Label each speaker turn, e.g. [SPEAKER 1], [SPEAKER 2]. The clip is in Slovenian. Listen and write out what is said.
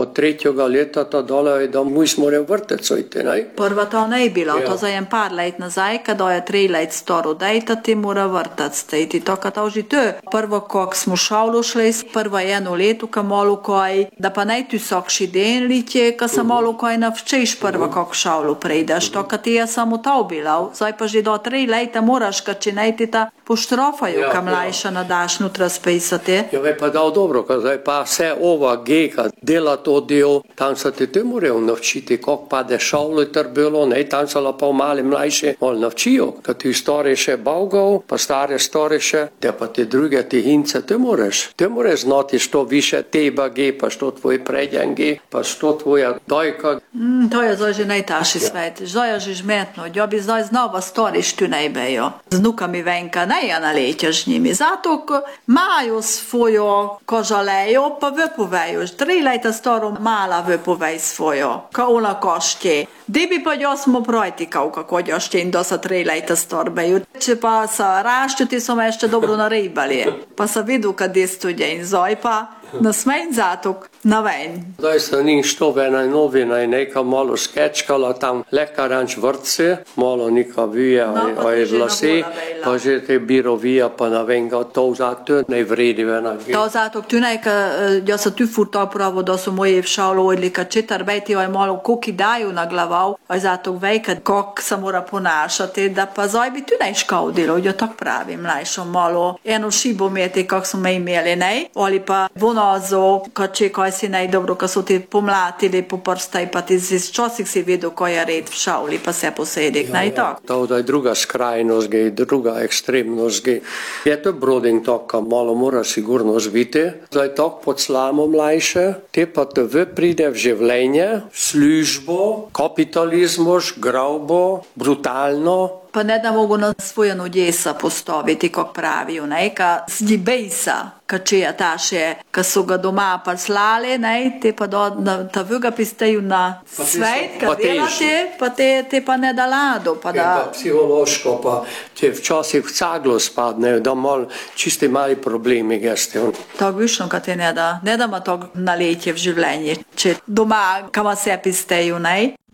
[SPEAKER 1] tretjega leta ta dole, da mi smo ne vrtec ojte, ne?
[SPEAKER 2] Prva to ne je bila, to za en par let nazaj, kada je 3 let staro dejta, ti mora vrtec tejti, to kad to že to. Prvo, kak smo šavlu šli, prva 1 letu, ka malo kaj, da pa ne tu sakši den litje, ka sa malo kaj navčeš prva, kak šavlu prejdeš, to kad ti je samo to bila, zdaj pa že do 3 leta moraš, ka če ne ti ta poštrofaju, ka mlajša nadaš nutra spisati.
[SPEAKER 1] Ja, vej pa dal dobro, ka zdaj pa vse ova geka dela to del, tam se te morajo navčiti, kak pa de šavlu je bilo, ne, tam se pa mali mlajši malo navčijo, ka ti starejše bavgov, pa starejše, da pa te druge, ti hince, te moraš znati, što više teba ge, pa što tvoj predjan ge, pa što tvoja dojka.
[SPEAKER 2] To je zdaj že najtaši svet, zdaj je že žmetno, ja bi zdaj znova storiš tu najbejo. Z nukami venka, ne ja nalećaš njimi, zato ko maju svojo kožalejo, pa vypovejo, 3 leta staro mala vypovej svojo, ka ona košće. Di bi pa jo smo projti kao kako jošte in dosa 3 leta storbeju. Če pa sa raščuti smo ešte dobro naribali, pa sa vidu kad je studje in zoj pa na smejn zatok na ven.
[SPEAKER 1] Zdaj se ni što vena novina in neka malo skečkala tam lekaranč vrtce, malo neka vija, aj vlasi, pa že te birovija pa na venga, to zato ne vredi vena.
[SPEAKER 2] To zato tu neka, ja sa tu furto pravo da su moje všalo odli, kad četar bejti aj malo koki daju na glavav, aj zato vejka kak se mora ponašati, da pa zdaj bi tu ne škaudilo, ja tak pravi, mlajšo malo, eno šibo meti kak smo me imeli, ne, ali pa vonazo, kad če kaj si najdobro, kad su ti pomlatili po prstaj, pa ti časih si vidio koji je red v šavli, pa se posedik, ne, tak.
[SPEAKER 1] To je druga skrajnost, druga ekstremnost. Je to broding taka, malo mora sigurno zviti. Zdaj tak pod slamo mlajše, te pa te pride v življenje, službo, kapitalizmus, graubo, brutalno.
[SPEAKER 2] Pa ne da mogu na svoje nudjesa postaviti, kak pravijo, ne, ka zdi bejsa, ka čeja taše, ka su ga doma pa slali, ne, te pa ta vga pisteju na svet, ka delate, pa te pa ne da lado, pa da...
[SPEAKER 1] Pa psihološko, pa te včasih v caglo spadne, da mal čisti mali problemi geste.
[SPEAKER 2] Tak višno, ka te ne da ma tog naletje v življenje, če doma, kama se pisteju, ne.